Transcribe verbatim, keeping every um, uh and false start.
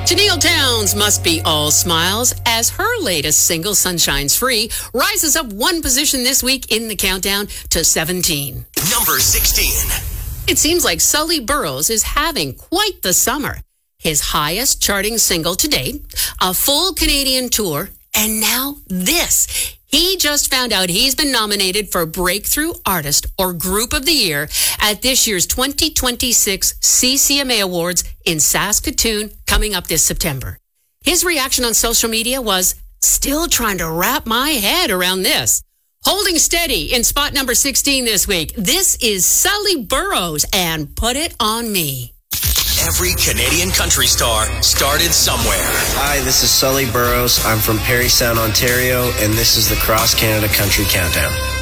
Tennille Townes must be all smiles as her latest single, Sunshine's Free, rises up one position this week in the countdown to seventeen. Number sixteen. It seems like Sully Burrows is having quite the summer. His highest charting single to date, a full Canadian tour, and now this. He just found out he's been nominated for Breakthrough Artist or Group of the Year at this year's twenty twenty-six C C M A Awards in Saskatoon coming up this September. His reaction on social media was, "Still trying to wrap my head around this." Holding steady in spot number sixteen this week, this is Sully Burrows and Put It On Me. Every Canadian country star started somewhere. Hi, this is Sully Burrows. I'm from Parry Sound, Ontario, and this is the Cross Canada Country Countdown.